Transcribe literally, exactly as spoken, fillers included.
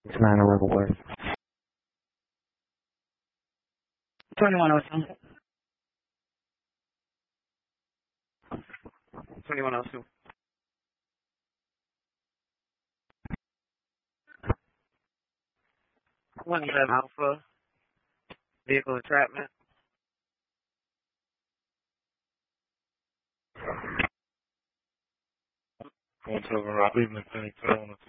It's nine River West. twenty-one oh two. twenty-one oh two. one eleven Alpha. Vehicle entrapment. one seven Rock, Cleveland, Phoenix, seven one oh two.